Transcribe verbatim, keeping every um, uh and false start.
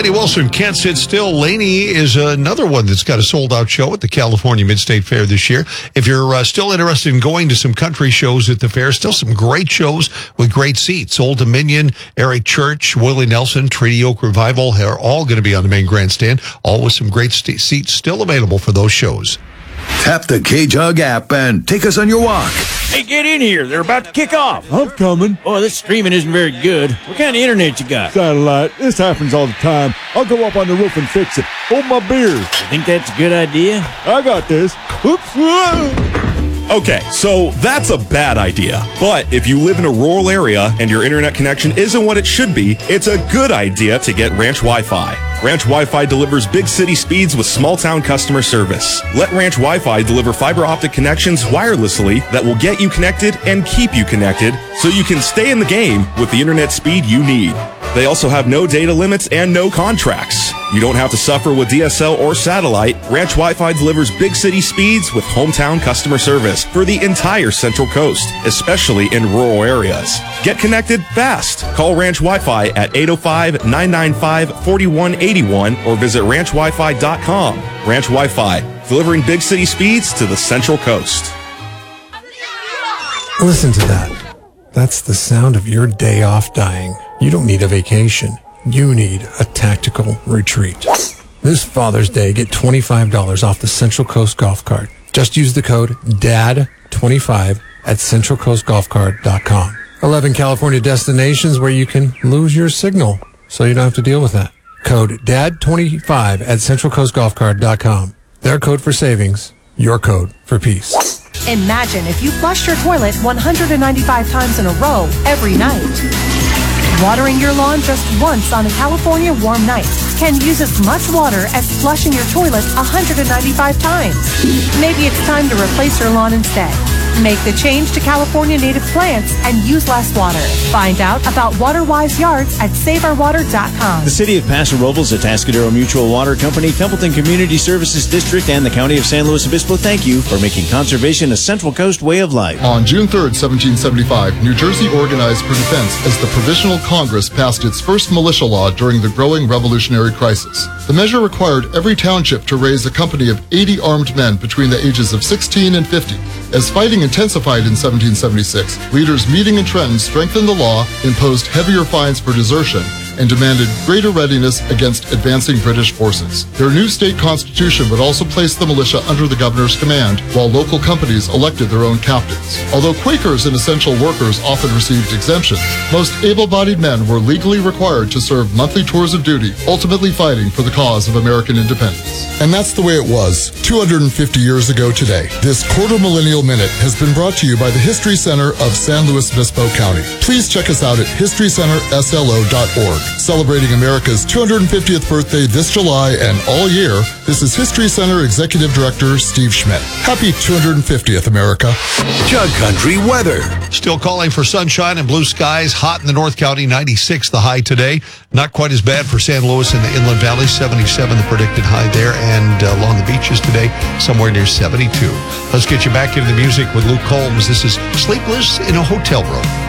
Eddie Wilson, Can't Sit Still. Laney is another one that's got a sold-out show at the California Mid-State Fair this year. If you're uh, still interested in going to some country shows at the fair, still some great shows with great seats. Old Dominion, Eric Church, Willie Nelson, Treaty Oak Revival are all going to be on the main grandstand, all with some great st- seats still available for those shows. Tap the K-Jug app and take us on your walk. Hey, get in here. They're about to kick off. I'm coming. Oh, this streaming isn't very good. What kind of internet you got? Satellite. This happens all the time. I'll go up on the roof and fix it. Hold my beer. You think that's a good idea? I got this. Oops. Okay, so that's a bad idea. But if you live in a rural area and your internet connection isn't what it should be, it's a good idea to get Ranch Wi-Fi. Ranch Wi-Fi delivers big city speeds with small town customer service. Let Ranch Wi-Fi deliver fiber optic connections wirelessly that will get you connected and keep you connected so you can stay in the game with the internet speed you need. They also have no data limits and no contracts. You don't have to suffer with D S L or satellite. Ranch Wi-Fi delivers big city speeds with hometown customer service for the entire Central Coast, especially in rural areas. Get connected fast. Call Ranch Wi-Fi at eight oh five, nine nine five, four one eight one or visit ranch wi fi dot com. Ranch Wi-Fi, delivering big city speeds to the Central Coast. Listen to that. That's the sound of your day off dying. You don't need a vacation. You need a tactical retreat. This Father's Day, get twenty-five dollars off the Central Coast Golf Cart. Just use the code D A D twenty-five at central coast golf cart dot com. eleven California destinations where you can lose your signal, so you don't have to deal with that. Code D A D twenty-five at central coast golf cart dot com. Their code for savings, your code for peace. Imagine if you flushed your toilet one hundred ninety-five times in a row every night. Watering your lawn just once on a California warm night can use as much water as flushing your toilet one hundred ninety-five times. Maybe it's time to replace your lawn instead. Make the change to California native plants and use less water. Find out about WaterWise Yards at save our water dot com. The City of Paso Robles, Atascadero Mutual Water Company, Templeton Community Services District, and the County of San Luis Obispo thank you for making conservation a Central Coast way of life. On June third, seventeen seventy-five, New Jersey organized for defense as the Provisional Congress passed its first militia law during the growing revolutionary crisis. The measure required every township to raise a company of eighty armed men between the ages of sixteen and fifty. As fighting intensified in seventeen seventy-six, leaders Meeting and Trenton strengthened the law, imposed heavier fines for desertion, and demanded greater readiness against advancing British forces. Their new state constitution would also place the militia under the governor's command, while local companies elected their own captains. Although Quakers and essential workers often received exemptions, most able-bodied men were legally required to serve monthly tours of duty, ultimately fighting for the cause of American independence. And that's the way it was two hundred fifty years ago today. This quarter millennial minute has been brought to you by the History Center of San Luis Obispo County. Please check us out at history center s l o dot org. Celebrating America's two hundred fiftieth birthday this July and all year, this is History Center Executive Director Steve Schmidt. Happy two hundred fiftieth, America. Jug Country weather. Still calling for sunshine and blue skies. Hot in the North County, ninety-six the high today. Not quite as bad for San Luis and the Inland Valley, seventy-seven the predicted high there. And uh, along the beaches today, somewhere near seventy-two. Let's get you back into the music with Luke Combs. This is Sleepless in a Hotel Room.